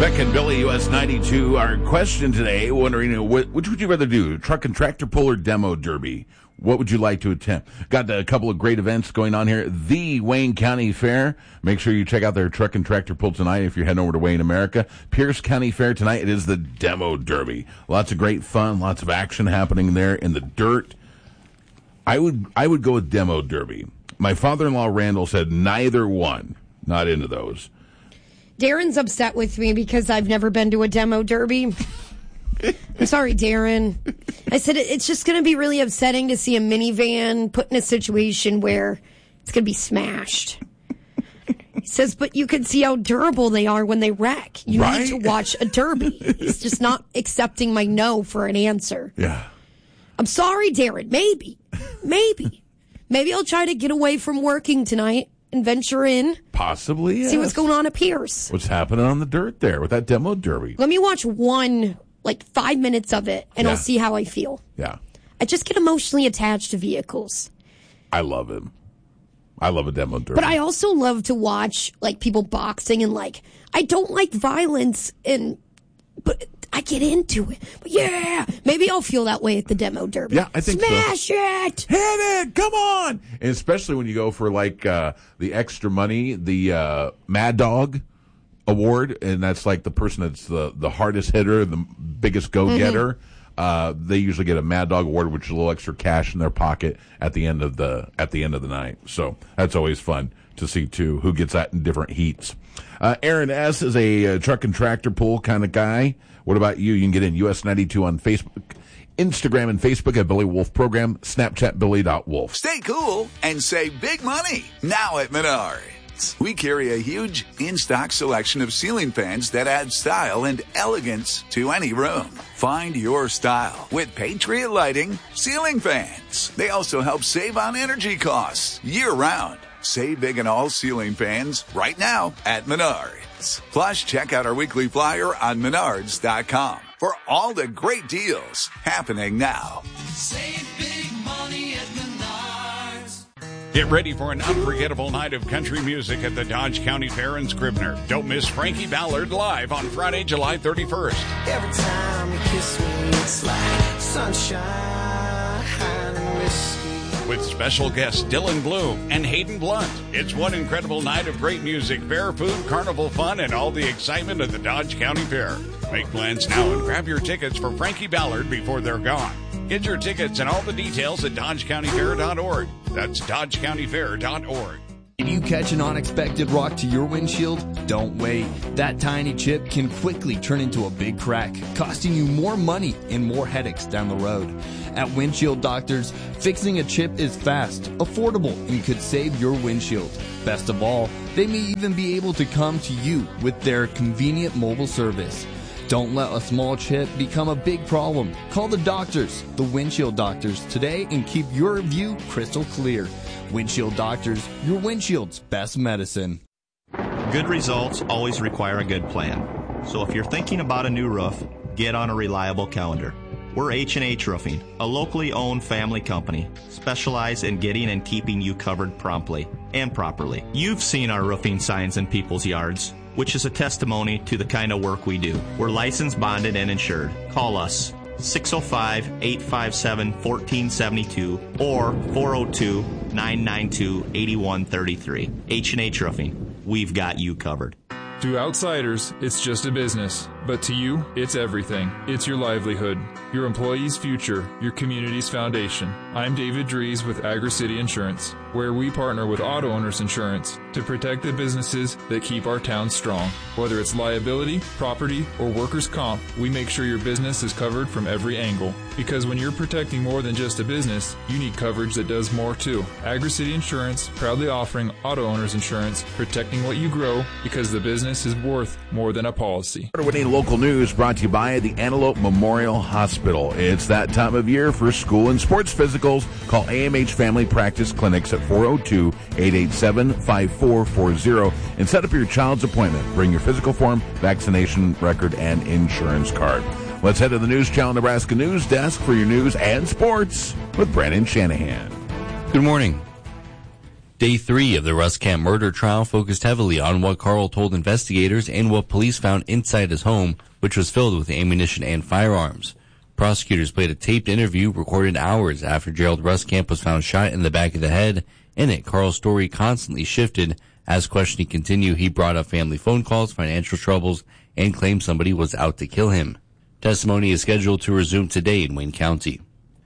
Beck and Billy, US 92. Our question today, wondering, which would you rather do, truck and tractor pull or demo derby? What would you like to attempt? Got a couple of great events going on here. The Wayne County Fair. Make sure you check out their truck and tractor pull tonight if you're heading over to Wayne, America. Pierce County Fair tonight. It is the demo derby. Lots of great fun, lots of action happening there in the dirt. I would go with demo derby. My father-in-law Randall said neither one. Not into those. Darren's upset with me because I've never been to a demo derby. I'm sorry, Darren. I said it's just going to be really upsetting to see a minivan put in a situation where it's going to be smashed. He says, but you can see how durable they are when they wreck. You need to watch a derby. He's just not accepting my no for an answer. Yeah. I'm sorry, Darren. Maybe. Maybe I'll try to get away from working tonight and venture in. Possibly, yes. See what's going on at Pierce. What's happening on the dirt there with that demo derby? Let me watch 5 minutes of it, and I'll see how I feel. Yeah. I just get emotionally attached to vehicles. I love him. I love a demo derby. But I also love to watch, people boxing, and, I don't like violence, but I get into it. But yeah, maybe I'll feel that way at the demo derby. Yeah, I think Smash it! Hit it! Come on! And especially when you go for, the extra money, the Mad Dog Award, and that's the person that's the hardest hitter, the biggest go-getter. They usually get a Mad Dog Award, which is a little extra cash in their pocket at the end of the night. So that's always fun to see too who gets that in different heats. Aaron S. is a truck and tractor pull kind of guy. What about you? You can get in US 92 on Facebook, Instagram and Facebook at Billy Wolf Program, Snapchat Billy.Wolf. Stay cool and save big money now at Menards. We carry a huge in-stock selection of ceiling fans that add style and elegance to any room. Find your style with Patriot Lighting ceiling fans. They also help save on energy costs year-round. Save big on all ceiling fans right now at Menards. Plus, check out our weekly flyer on Menards.com for all the great deals happening now. Save big money at Menards. Get ready for an unforgettable night of country music at the Dodge County Fair in Scribner. Don't miss Frankie Ballard live on Friday, July 31st. Every time you kiss me, it's like sunshine and whiskey. With special guests Dylan Bloom and Hayden Blunt. It's one incredible night of great music, fair food, carnival fun, and all the excitement of the Dodge County Fair. Make plans now and grab your tickets for Frankie Ballard before they're gone. Get your tickets and all the details at DodgeCountyFair.org. That's DodgeCountyFair.org. If you catch an unexpected rock to your windshield, don't wait. That tiny chip can quickly turn into a big crack, costing you more money and more headaches down the road. At Windshield Doctors, fixing a chip is fast, affordable, and could save your windshield. Best of all, they may even be able to come to you with their convenient mobile service. Don't let a small chip become a big problem. Call the doctors, the Windshield Doctors, today and keep your view crystal clear. Windshield Doctors, your windshield's best medicine. Good results always require a good plan. So if you're thinking about a new roof, get on a reliable calendar. We're H&H Roofing, a locally owned family company, specialized in getting and keeping you covered promptly and properly. You've seen our roofing signs in people's yards, which is a testimony to the kind of work we do. We're licensed, bonded, and insured. Call us 605-857-1472 or 402-992-8133. H&H Roofing. We've got you covered. To outsiders, it's just a business. But to you, it's everything. It's your livelihood, your employees' future, your community's foundation. I'm David Dries with Agri-City Insurance, where we partner with Auto Owners Insurance to protect the businesses that keep our town strong. Whether it's liability, property, or workers' comp, we make sure your business is covered from every angle. Because when you're protecting more than just a business, you need coverage that does more too. Agri-City Insurance, proudly offering Auto Owners Insurance, protecting what you grow because the business is worth more than a policy. Local news brought to you by the Antelope Memorial Hospital. It's that time of year for school and sports physicals. Call AMH Family Practice Clinics at 402-887-5440 and set up your child's appointment. Bring your physical form, vaccination record, and insurance card. Let's head to the News Channel Nebraska News Desk for your news and sports with Brandon Shanahan. Good morning. Day 3 of the Ruskamp murder trial focused heavily on what Carl told investigators and what police found inside his home, which was filled with ammunition and firearms. Prosecutors played a taped interview recorded hours after Gerald Ruskamp was found shot in the back of the head. In it, Carl's story constantly shifted. As questioning continued, he brought up family phone calls, financial troubles, and claimed somebody was out to kill him. Testimony is scheduled to resume today in Wayne County.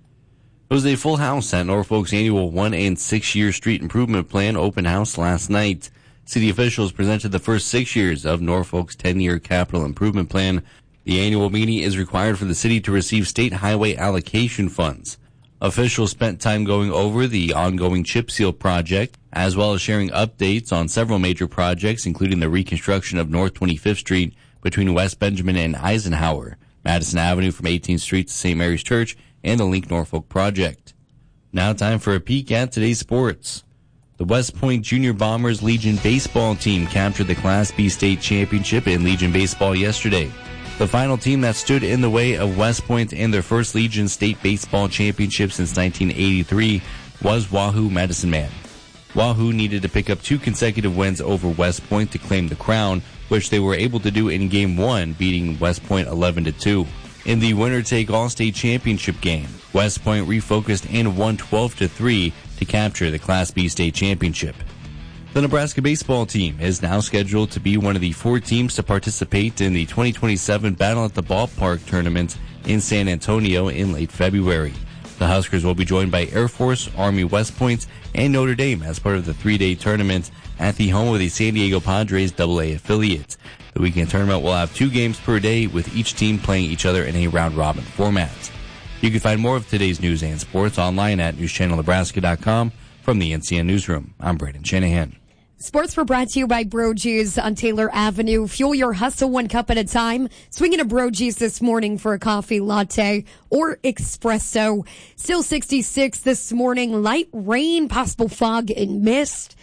It was a full house at Norfolk's annual 1 and 6 year street improvement plan open house last night. City officials presented the first 6 years of Norfolk's 10-year capital improvement plan. The annual meeting is required for the city to receive state highway allocation funds. Officials spent time going over the ongoing chip seal project, as well as sharing updates on several major projects, including the reconstruction of North 25th Street between West Benjamin and Eisenhower, Madison Avenue from 18th Street to St. Mary's Church, and the Link Norfolk project. Now time for a peek at today's sports. The West Point Junior Bombers Legion baseball team captured the Class B state championship in Legion baseball yesterday. The final team that stood in the way of West Point and their first Legion state baseball championship since 1983 was Wahoo Medicine Man. Wahoo needed to pick up 2 consecutive wins over West Point to claim the crown, which they were able to do in Game 1, beating West Point 11-2. In the winner-take-all state championship game, West Point refocused and won 12-3 to capture the Class B state championship. The Nebraska baseball team is now scheduled to be one of the 4 teams to participate in the 2027 Battle at the Ballpark tournament in San Antonio in late February. The Huskers will be joined by Air Force, Army West Point, and Notre Dame as part of the 3-day tournament at the home of the San Diego Padres AA affiliate. The weekend tournament will have 2 games per day, with each team playing each other in a round-robin format. You can find more of today's news and sports online at newschannelnebraska.com. From the NCN Newsroom, I'm Brandon Shanahan. Sports were brought to you by Brogy's on Taylor Avenue. Fuel your hustle 1 cup at a time. Swing into Brogy's this morning for a coffee latte or espresso. Still 66 this morning. Light rain, possible fog and mist.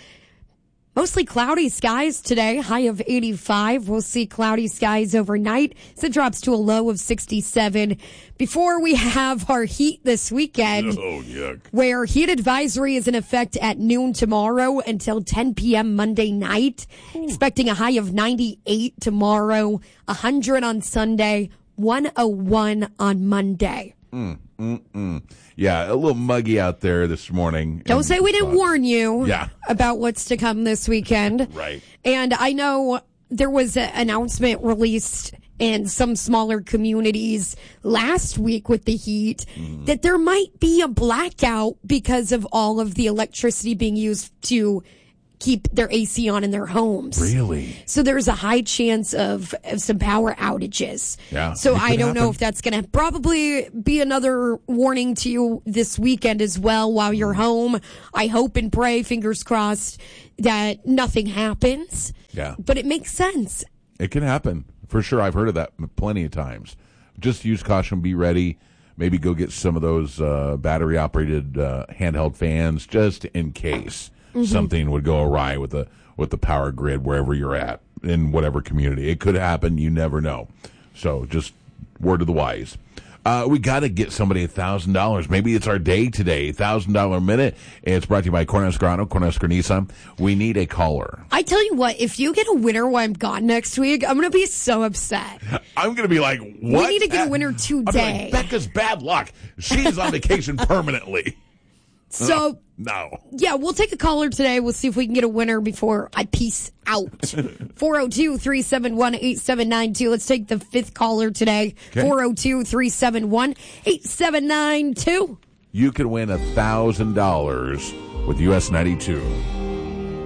Mostly cloudy skies today, high of 85. We'll see cloudy skies overnight. So it drops to a low of 67. Before we have our heat this weekend, where heat advisory is in effect at noon tomorrow until 10 p.m. Monday night. Expecting a high of 98 tomorrow, 100 on Sunday, 101 on Monday. Yeah, a little muggy out there this morning. Don't say we didn't warn you Yeah. about what's to come this weekend. Right. And I know there was an announcement released in some smaller communities last week with the heat that there might be a blackout because of all of the electricity being used to keep their AC on in their homes. Really? So there's a high chance of some power outages. Yeah. So It I could don't know happen. if that's going to probably be another warning to you this weekend as well while you're home. I hope and pray, fingers crossed, that nothing happens. Yeah. But it makes sense. It can happen. For sure. I've heard of that plenty of times. Just use caution, be ready. Maybe go get some of those battery-operated handheld fans just in case something would go awry with the power grid wherever you're at in whatever community. It could happen. You never know. So just word to the wise. We got to get somebody $1,000. Maybe it's our day today. $1,000 minute. It's brought to you by Cornhusker Grano, Cornhusker Nissan. We need a caller. I tell you what, if you get a winner while I'm gone next week, I'm going to be so upset. I'm going to be like, what? We need to get a winner today. I'll be like, Becca's bad luck. She's on vacation permanently. So, No. yeah, we'll take a caller today. We'll see if we can get a winner before I peace out. 402-371-8792. Let's take the 5th caller today. Okay. 402-371-8792. You could win $1,000 with US 92.